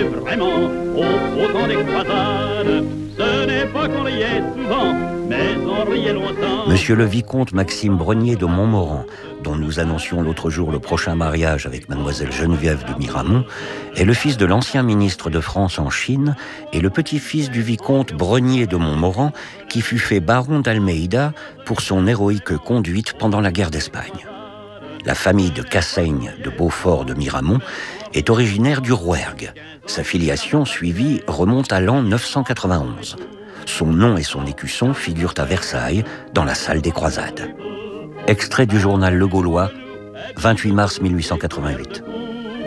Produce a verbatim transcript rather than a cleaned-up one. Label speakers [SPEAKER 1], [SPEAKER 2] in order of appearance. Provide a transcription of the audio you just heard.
[SPEAKER 1] mais vraiment, au, au temps des croisades, ce n'est pas qu'on riait souvent, mais on riait longtemps.
[SPEAKER 2] Monsieur le vicomte Maxime Brenier de Montmoran, dont nous annoncions l'autre jour le prochain mariage avec mademoiselle Geneviève de Miramont, est le fils de l'ancien ministre de France en Chine et le petit-fils du vicomte Brenier de Montmoran qui fut fait baron d'Almeida pour son héroïque conduite pendant la guerre d'Espagne. La famille de Cassaigne de Beaufort de Miramont est originaire du Rouergue. Sa filiation suivie remonte à l'an neuf cent quatre-vingt-onze. Son nom et son écusson figurent à Versailles, dans la salle des croisades. Extrait du journal Le Gaulois, vingt-huit mars mille huit cent quatre-vingt-huit.